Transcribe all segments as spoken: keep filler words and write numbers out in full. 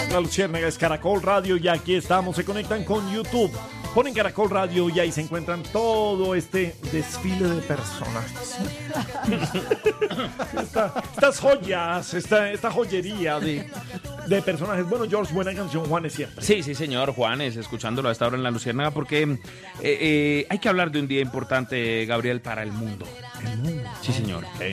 La Luciérnaga es Caracol Radio y aquí estamos. Se conectan con YouTube. Ponen Caracol Radio y ahí se encuentran todo este desfile de personajes. Esta, estas joyas, esta, esta joyería de, de personajes. Bueno, George, buena canción, Juanes siempre. Sí, sí, señor, Juanes, escuchándolo a esta hora en La Luciérnaga, porque eh, eh, hay que hablar de un día importante, Gabriel, para el mundo. El mundo. Sí, señor. Okay.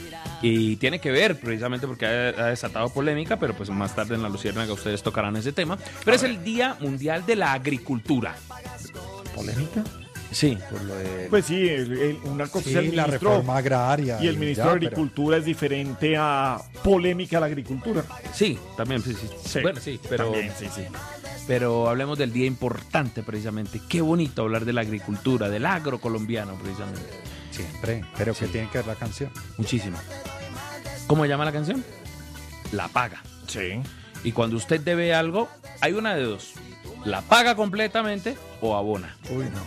Y tiene que ver, precisamente porque ha, ha desatado polémica, pero pues más tarde en La Luciérnaga ustedes tocarán ese tema. Pero es el Día Mundial de la Agricultura. ¿Polémica? Sí, por lo de... Pues sí, el, el, una cosa sí, es el ministro, la reforma agraria. Y el ministro ya, de Agricultura pero... es diferente a polémica a la agricultura. Sí, también, sí, sí. sí. Bueno, sí, pero... También, sí, sí. Pero hablemos del día importante, precisamente. Qué bonito hablar de la agricultura, del agro colombiano, precisamente. Siempre, pero sí. ¿qué tiene que ver la canción? Muchísimo. ¿Cómo se llama la canción? La paga. Sí. Y cuando usted debe algo, hay una de dos. La paga completamente o abona. Uy, no.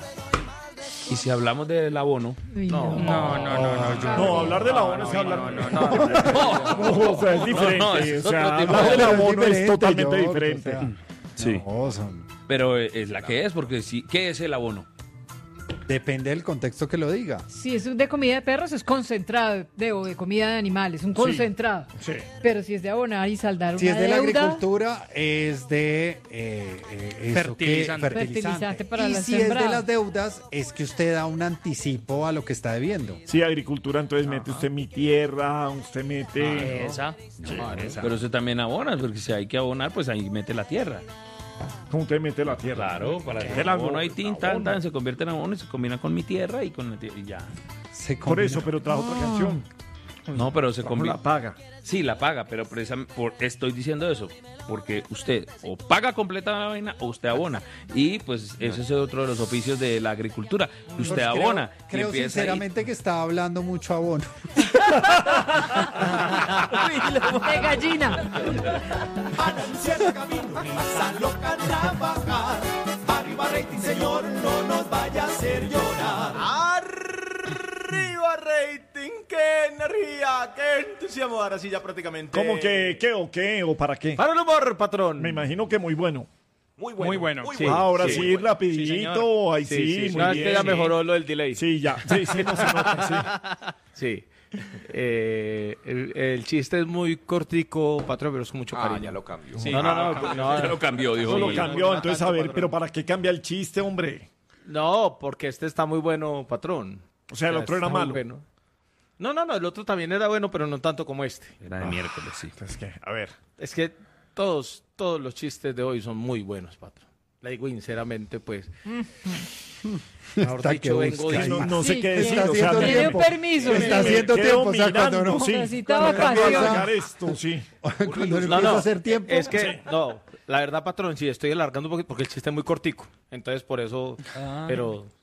Y si hablamos del abono... Uy, no, no, no, no, no. No, no, hablar del abono es hablar... No, no, no. No, no, o sea, es diferente. No, no, es o sea, otro tipo. hablar del abono es es totalmente George, diferente. O sea, sí. No, son... Pero es la que es, porque sí. ¿Qué es el abono? Depende del contexto que lo diga. Si es de comida de perros, es concentrado, de, o de comida de animales, un concentrado. Sí. Pero si es de abonar y saldar Si una es de la deuda, agricultura, es de eh, eh, eso Fertilizante. que- Fertilizante para y las si es de sembradas. las deudas, es que usted da un anticipo a lo que está debiendo. Sí, agricultura, entonces mete usted mi tierra, usted mete... Esa. Sí, esa. Pero usted también abona, porque si hay que abonar, pues ahí mete la tierra. ¿Cómo usted mete la tierra? Claro, para ¿Qué que es el la- abono ahí tin, tan, abono? tan, se convierte en abono y se combina con mi tierra y con la tierra y ya. Se Por combina. eso, pero trajo otra canción. No, pero se Trajo combina. la paga. Sí, la paga, pero precisamente por, estoy diciendo eso, porque usted o paga completa la vaina o usted abona. Y pues ese es otro de los oficios de la agricultura. Usted Pues abona. Creo, y creo empieza ahí. sinceramente que está hablando mucho abono. de gallina. Anunciar camino, esa loca trabajar. Arriba rating, señor, no nos vaya a hacer llorar. Arriba rating, qué energía, qué entusiasmo. Ahora sí ya prácticamente. ¿Cómo que qué o qué o para qué? Para el humor, patrón. Me imagino que muy bueno. Muy bueno. Muy bueno, sí. Ahora sí, sí, muy bueno. rapidito, ahí sí, muy No, es bien. que ya mejoró lo del delay. Sí, ya, sí, sí, no se nota, sí. Sí. Eh, el, el chiste es muy cortico, patrón, pero es con mucho Ah, cariño. ya lo cambió. Sí. No, no, no, no, Ya lo cambió, dijo. Eso lo Sí. cambió, entonces a ver, patrón. pero ¿para qué cambia el chiste, hombre? No, porque este está muy bueno, patrón. O sea, el otro era está muy malo. bueno. No, no, no, el otro también era bueno, pero no tanto como este. Era de miércoles, sí. Es que, a ver. Es que todos, todos los chistes de hoy son muy buenos, patrón. Le digo sinceramente, pues. Mejor Hasta dicho, que vengo busca de- ahí. No, no sé Sí, qué que decir, está o sea, haciendo me- Tiene un tiempo. permiso. Está me haciendo quedo tiempo, o sea, cuando mirando, no- sí. Necesita Cuando acabo de vacaciones. sacar esto, sí. Cuando No, no empieza no, a hacer tiempo. es que, no, la verdad, patrón, sí, estoy alargando un poquito porque el chiste es muy cortico. Entonces, por eso, pero